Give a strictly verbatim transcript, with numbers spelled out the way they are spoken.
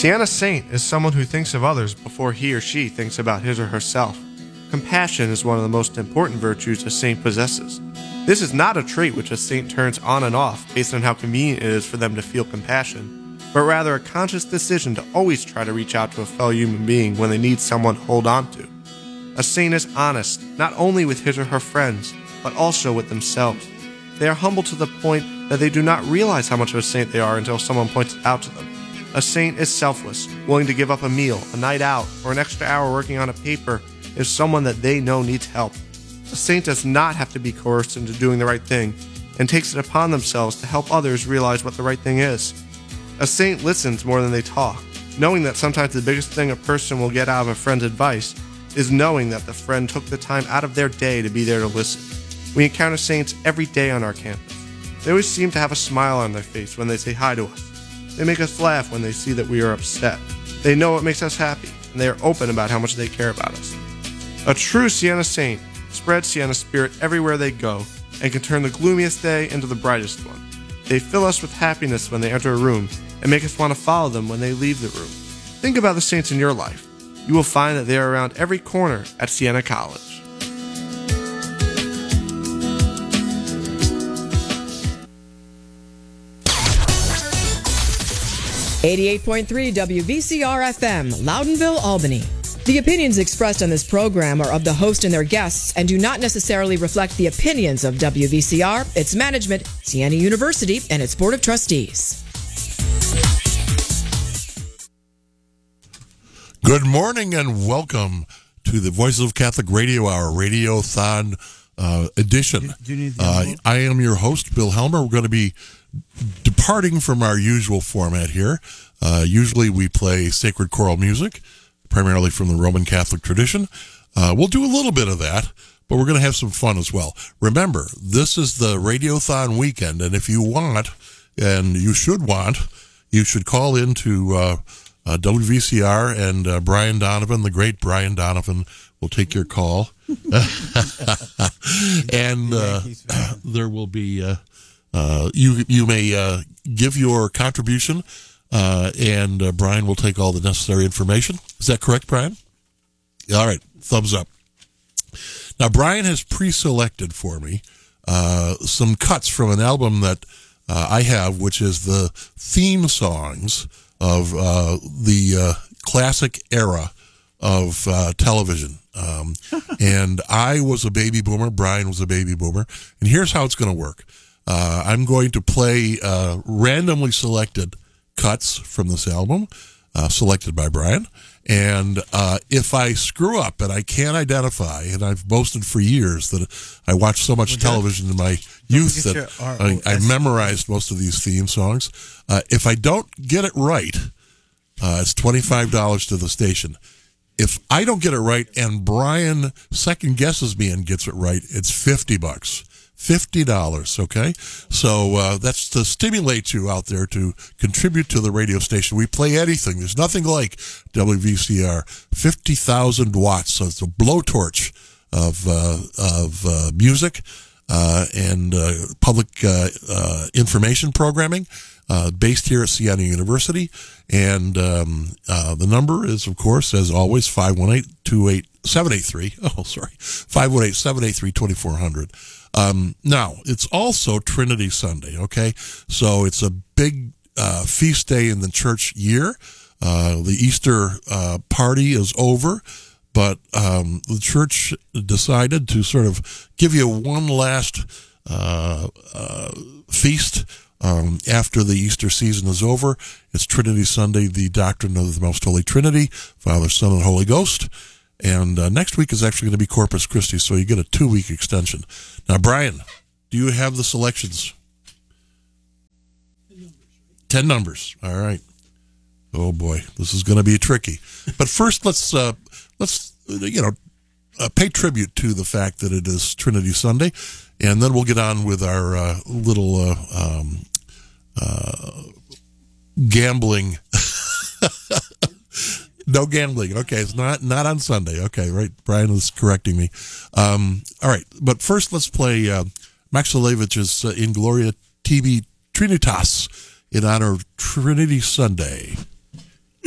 Sienna Saint is someone who thinks of others before he or she thinks about his or herself. Compassion is one of the most important virtues a saint possesses. This is not a trait which a saint turns on and off based on how convenient it is for them to feel compassion, but rather a conscious decision to always try to reach out to a fellow human being when they need someone to hold on to. A saint is honest, not only with his or her friends, but also with themselves. They are humble to the point that they do not realize how much of a saint they are until someone points it out to them. A saint is selfless, willing to give up a meal, a night out, or an extra hour working on a paper if someone that they know needs help. A saint does not have to be coerced into doing the right thing, and takes it upon themselves to help others realize what the right thing is. A saint listens more than they talk, knowing that sometimes the biggest thing a person will get out of a friend's advice is knowing that the friend took the time out of their day to be there to listen. We encounter saints every day on our campus. They always seem to have a smile on their face when they say hi to us. They make us laugh when they see that we are upset. They know what makes us happy, and they are open about how much they care about us. A true Sienna Saint spreads Sienna spirit everywhere they go and can turn the gloomiest day into the brightest one. They fill us with happiness when they enter a room and make us want to follow them when they leave the room. Think about the saints in your life. You will find that they are around every corner at Sienna College. eighty-eight point three W V C R F M, Loudonville, Albany. The opinions expressed on this program are of the host and their guests and do not necessarily reflect the opinions of W V C R, its management, Siena University, and its Board of Trustees. Good morning and welcome to the Voices of Catholic Radio Hour Radiothon uh, edition. Do, do you need the uh, I am your host, Bill Helmer. We're going to be departing from our usual format here. Uh, usually we play sacred choral music, primarily from the Roman Catholic tradition. Uh, we'll do a little bit of that, but we're going to have some fun as well. Remember, this is the Radiothon weekend, and if you want, and you should want, you should call into uh, uh, W V C R, and uh, Brian Donovan, the great Brian Donovan, will take your call. And uh, there will be, uh, uh, you, you may uh, give your contribution, Uh, and uh, Brian will take all the necessary information. Is that correct, Brian? All right, thumbs up. Now, Brian has pre-selected for me uh, some cuts from an album that uh, I have, which is the theme songs of uh, the uh, classic era of uh, television. Um, and I was a baby boomer. Brian was a baby boomer. And here's how it's going to work. Uh, I'm going to play uh, randomly selected cuts from this album, uh, selected by Brian. And uh, if I screw up and I can't identify, and I've boasted for years that I watched so much well, television in my youth that I, I memorized most of these theme songs. Uh, if I don't get it right, uh, it's twenty-five dollars to the station. If I don't get it right and Brian second guesses me and gets it right, it's fifty bucks. fifty dollars, okay? So uh, that's to stimulate you out there to contribute to the radio station. We play anything. There's nothing like W V C R. fifty thousand watts, so it's a blowtorch of, uh, of uh, music uh, and uh, public uh, uh, information programming uh, based here at Siena University. And um, uh, the number is, of course, as always, five one eight, two eight seven eight three. Oh, sorry. five one eight, seven eight three, two four zero zero. Um, now, it's also Trinity Sunday, okay? So it's a big uh, feast day in the church year. Uh, the Easter uh, party is over, but um, the church decided to sort of give you one last uh, uh, feast um, after the Easter season is over. It's Trinity Sunday, the doctrine of the Most Holy Trinity, Father, Son, and Holy Ghost. And uh, next week is actually going to be Corpus Christi, so you get a two-week extension. Now, Brian, do you have the selections? Ten numbers. All right. Oh boy, this is going to be tricky. But first, let's uh, let's you know uh, pay tribute to the fact that it is Trinity Sunday, and then we'll get on with our uh, little uh, um, uh, gambling. No gambling. Okay, it's not not on Sunday. Okay, right. Brian was correcting me. Um, all right, but first let's play uh, Max Olevich's uh, In Gloria Tibi Trinitas in honor of Trinity Sunday.